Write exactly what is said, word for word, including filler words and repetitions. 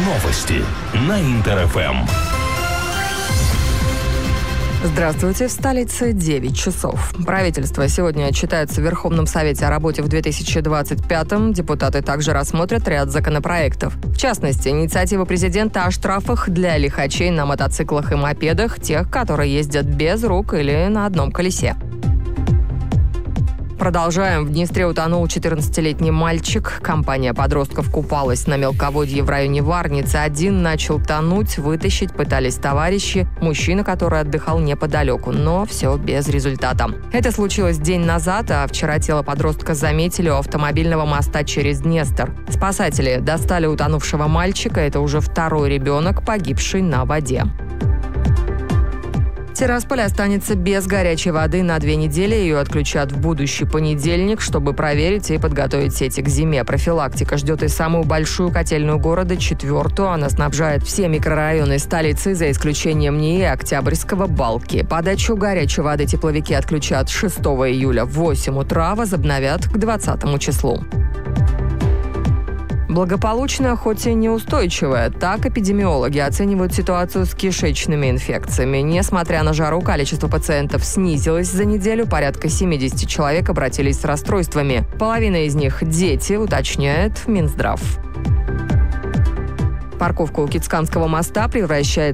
Новости на Интер-ФМ. Здравствуйте. В столице девять часов. Правительство сегодня отчитается в Верховном Совете о работе в две тысячи двадцать пятом. Депутаты также рассмотрят ряд законопроектов. В частности, инициатива президента о штрафах для лихачей на мотоциклах и мопедах, тех, которые ездят без рук или на одном колесе. Продолжаем. В Днестре утонул четырнадцатилетний мальчик. Компания подростков купалась на мелководье в районе Варницы. Один начал тонуть, вытащить пытались товарищи. Мужчина, который отдыхал неподалеку, но все без результата. Это случилось день назад, а вчера тело подростка заметили у автомобильного моста через Днестр. Спасатели достали утонувшего мальчика. Это уже второй ребенок, погибший на воде. Тирасполь останется без горячей воды на две недели. Ее отключат в будущий понедельник, чтобы проверить и подготовить сети к зиме. Профилактика ждет и самую большую котельную города, четвертую. Она снабжает все микрорайоны столицы, за исключением НИИ Октябрьского, Балки. Подачу горячей воды тепловики отключат шестого июля в восемь утра, возобновят к двадцатому числу. Благополучная, хоть и неустойчивая. Так эпидемиологи оценивают ситуацию с кишечными инфекциями. Несмотря на жару, количество пациентов снизилось за неделю. Порядка семьдесят человек обратились с расстройствами. Половина из них – дети, уточняет Минздрав. Парковка у Кицканского моста превращается